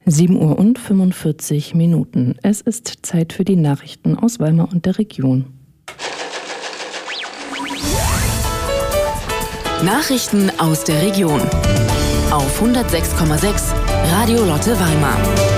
7:45 Uhr. Es ist Zeit für die Nachrichten aus Weimar und der Region. Nachrichten aus der Region. Auf 106,6 Radio Lotte Weimar.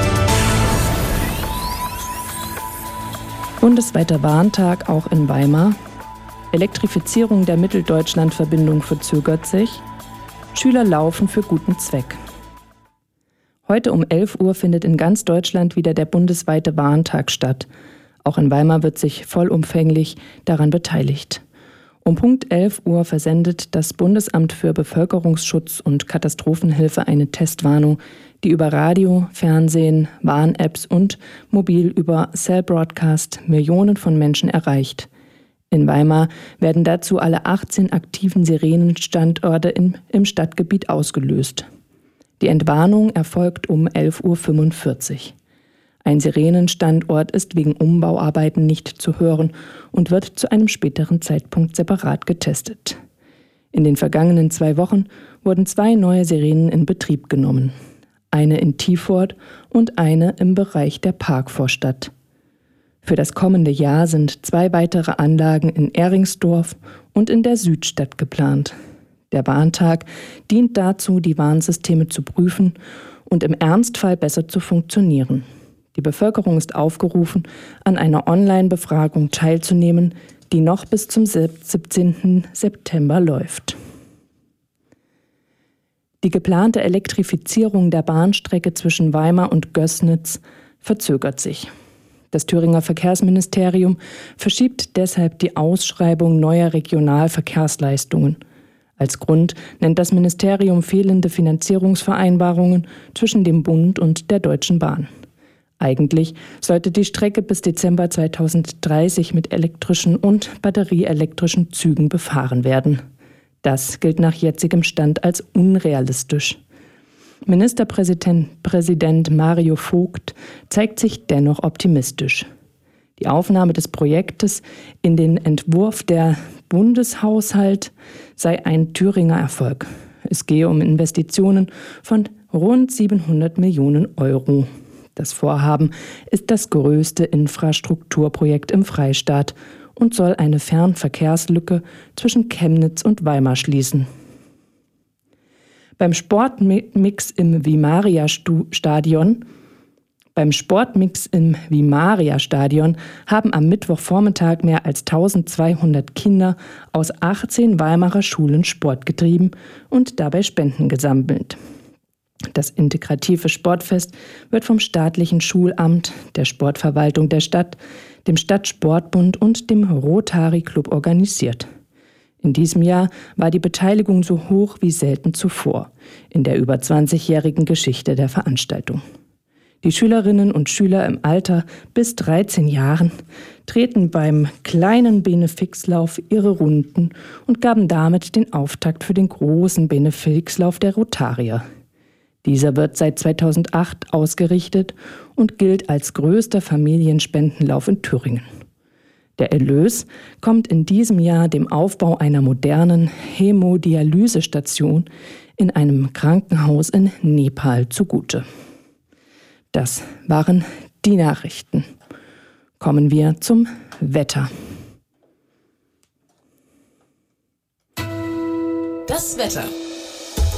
Bundesweiter Warntag auch in Weimar. Elektrifizierung der Mitteldeutschland-Verbindung verzögert sich. Schüler laufen für guten Zweck. Heute um 11 Uhr findet in ganz Deutschland wieder der bundesweite Warntag statt. Auch in Weimar wird sich vollumfänglich daran beteiligt. Um Punkt 11 Uhr versendet das Bundesamt für Bevölkerungsschutz und Katastrophenhilfe eine Testwarnung, die über Radio, Fernsehen, Warn-Apps und mobil über Cell Broadcast Millionen von Menschen erreicht. In Weimar werden dazu alle 18 aktiven Sirenenstandorte im Stadtgebiet ausgelöst. Die Entwarnung erfolgt um 11:45 Uhr. Ein Sirenenstandort ist wegen Umbauarbeiten nicht zu hören und wird zu einem späteren Zeitpunkt separat getestet. In den vergangenen 2 Wochen wurden 2 neue Sirenen in Betrieb genommen. Eine in Tiefort und eine im Bereich der Parkvorstadt. Für das kommende Jahr sind 2 weitere Anlagen in Ehringsdorf und in der Südstadt geplant. Der Warntag dient dazu, die Warnsysteme zu prüfen und im Ernstfall besser zu funktionieren. Die Bevölkerung ist aufgerufen, an einer Online-Befragung teilzunehmen, die noch bis zum 17. September läuft. Die geplante Elektrifizierung der Bahnstrecke zwischen Weimar und Gößnitz verzögert sich. Das Thüringer Verkehrsministerium verschiebt deshalb die Ausschreibung neuer Regionalverkehrsleistungen. Als Grund nennt das Ministerium fehlende Finanzierungsvereinbarungen zwischen dem Bund und der Deutschen Bahn. Eigentlich sollte die Strecke bis Dezember 2030 mit elektrischen und batterieelektrischen Zügen befahren werden. Das gilt nach jetzigem Stand als unrealistisch. Ministerpräsident Mario Vogt zeigt sich dennoch optimistisch. Die Aufnahme des Projektes in den Entwurf der Bundeshaushalt sei ein Thüringer Erfolg. Es gehe um Investitionen von rund 700 Millionen Euro. Das Vorhaben ist das größte Infrastrukturprojekt im Freistaat und soll eine Fernverkehrslücke zwischen Chemnitz und Weimar schließen. Beim Sportmix im Vimaria-Stadion haben am Mittwochvormittag mehr als 1200 Kinder aus 18 Weimarer Schulen Sport getrieben und dabei Spenden gesammelt. Das integrative Sportfest wird vom staatlichen Schulamt, der Sportverwaltung der Stadt, dem Stadtsportbund und dem Rotary Club organisiert. In diesem Jahr war die Beteiligung so hoch wie selten zuvor in der über 20-jährigen Geschichte der Veranstaltung. Die Schülerinnen und Schüler im Alter bis 13 Jahren drehten beim kleinen Benefixlauf ihre Runden und gaben damit den Auftakt für den großen Benefixlauf der Rotarier. Dieser wird seit 2008 ausgerichtet und gilt als größter Familienspendenlauf in Thüringen. Der Erlös kommt in diesem Jahr dem Aufbau einer modernen Hämodialysestation in einem Krankenhaus in Nepal zugute. Das waren die Nachrichten. Kommen wir zum Wetter. Das Wetter.